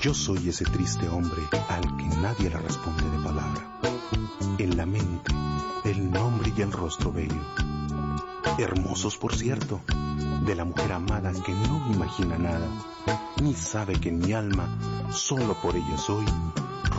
Yo soy ese triste hombre al que nadie le responde de palabra. En la mente, el nombre y el rostro bello. Hermosos, por cierto, de la mujer amada que no imagina nada, ni sabe que en mi alma, solo por ella soy